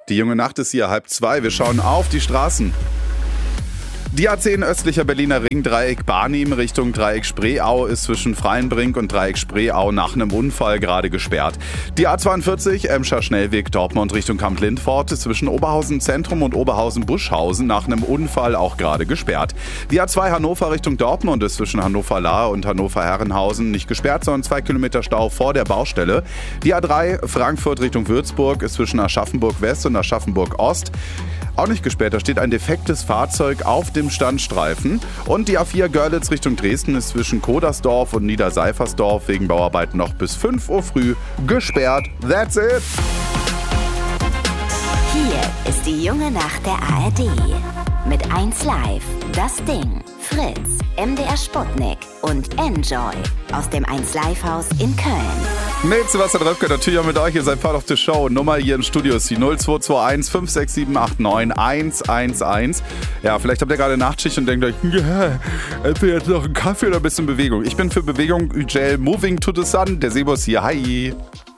Die junge Nacht ist hier 1:30. Wir schauen auf die Straßen. Die A10 östlicher Berliner Ring, Dreieck Barnim Richtung Dreieck Spreeau ist zwischen Freienbrink und Dreieck Spreeau nach einem Unfall gerade gesperrt. Die A42 Emscher Schnellweg Dortmund Richtung Kamp-Lindfort ist zwischen Oberhausen Zentrum und Oberhausen Buschhausen nach einem Unfall auch gerade gesperrt. Die A2 Hannover Richtung Dortmund ist zwischen Hannover-Lahr und Hannover-Herrenhausen nicht gesperrt, sondern 2 Kilometer Stau vor der Baustelle. Die A3 Frankfurt Richtung Würzburg ist zwischen Aschaffenburg West und Aschaffenburg Ost auch nicht gesperrt. Da steht ein defektes Fahrzeug auf dem Standstreifen. Und die A4 Görlitz Richtung Dresden ist zwischen Kodersdorf und Niederseifersdorf wegen Bauarbeiten noch bis 5 Uhr früh gesperrt. That's it! Hier ist die junge Nacht der ARD. Mit 1Live, Das Ding, Fritz, MDR Sputnik und Enjoy aus dem 1Live-Haus in Köln. Mit Sebastian Röpke, natürlich auch mit euch. Ihr seid part of the show. Nummer hier im Studio ist die 0221 56789 111. Ja, vielleicht habt ihr gerade Nachtschicht und denkt euch, ja, entweder jetzt noch einen Kaffee oder ein bisschen Bewegung. Ich bin für Bewegung, Ugel, Moving to the Sun. Der Sebo ist hier. Hi.